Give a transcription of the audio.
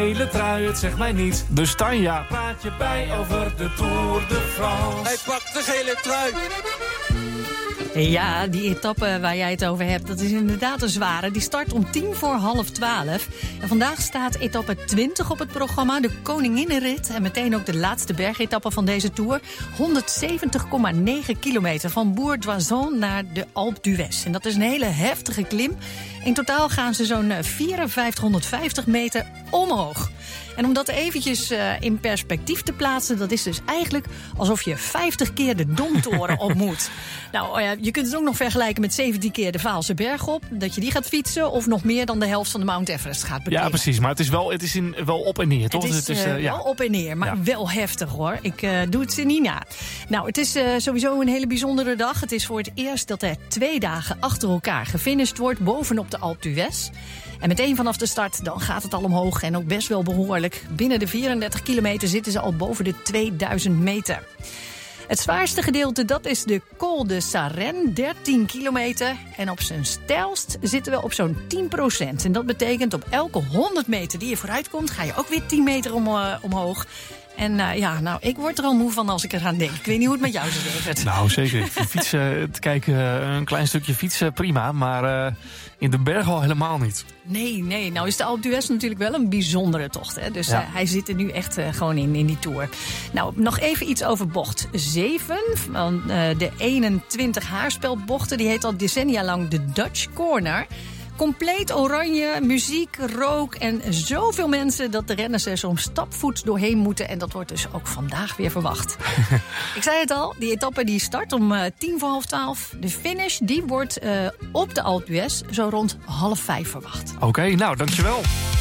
gele trui, het zegt mij niet. Dus Tanja, praat je bij over de Tour de France. Hij pakt de gele trui. Ja, die etappe waar jij het over hebt, dat is inderdaad een zware. Die start om 11:10. En vandaag staat etappe 20 op het programma, de Koninginnenrit. En meteen ook de laatste bergetappe van deze Tour. 170,9 kilometer van Bourg-d'Oisans naar de Alpe d'Huez. En dat is een hele heftige klim. In totaal gaan ze zo'n 5450 meter omhoog. En om dat eventjes in perspectief te plaatsen, dat is dus eigenlijk alsof je 50 keer de Domtoren op moet. Nou, je kunt het ook nog vergelijken met 17 keer de Vaalse Berg op. Dat je die gaat fietsen of nog meer dan de helft van de Mount Everest gaat beklimmen. Ja, precies. Maar het is wel op en neer, toch? Het is wel op en neer, maar wel heftig hoor. Ik doe het ze niet na. Nou, het is sowieso een hele bijzondere dag. Het is voor het eerst dat er 2 dagen achter elkaar gefinished wordt bovenop de Alpe d'Huez. En meteen vanaf de start, dan gaat het al omhoog en ook best wel behoorlijk. Binnen de 34 kilometer zitten ze al boven de 2000 meter. Het zwaarste gedeelte, dat is de Col de Sarenne, 13 kilometer. En op zijn steilst zitten we op zo'n 10%. En dat betekent op elke 100 meter die je vooruit komt, ga je ook weer 10 meter omhoog. En ik word er al moe van als ik eraan denk. Ik weet niet hoe het met jou zit, Evert. Nou, zeker. Fietsen, een klein stukje fietsen, prima. Maar in de berg al helemaal niet. Nee. Nou is de Alpe d'Huez natuurlijk wel een bijzondere tocht. Hè? Dus hij zit er nu echt gewoon in die Tour. Nou, nog even iets over bocht 7. Van de 21 haarspelbochten. Die heet al decennia lang de Dutch Corner. Compleet oranje, muziek, rook en zoveel mensen dat de renners er zo'n stapvoets doorheen moeten. En dat wordt dus ook vandaag weer verwacht. Ik zei het al, die etappe die start om 11:10. De finish die wordt op de Alpe d'Huez zo rond 4:30 verwacht. Oké, nou, dankjewel.